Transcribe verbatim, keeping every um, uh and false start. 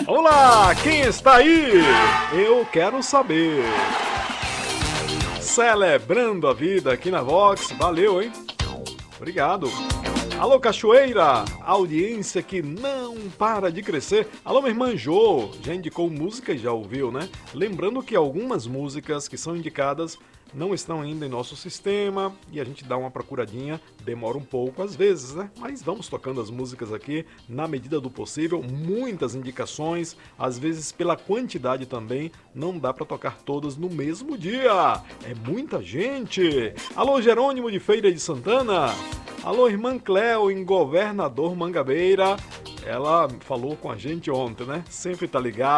Olá, quem está aí? Eu quero saber. Celebrando a vida aqui na Vox, valeu, hein? Obrigado. Alô, Cachoeira, audiência que não para de crescer. Alô, minha irmã Jo, já indicou música e já ouviu, né? Lembrando que algumas músicas que são indicadas não estão ainda em nosso sistema e a gente dá uma procuradinha, demora um pouco às vezes, né? Mas vamos tocando as músicas aqui na medida do possível, muitas indicações, às vezes pela quantidade também, não dá para tocar todas no mesmo dia. É muita gente. Alô, Jerônimo de Feira de Santana. Alô, irmã Cléo, em Governador Mangabeira. Ela falou com a gente ontem, né? Sempre tá ligada.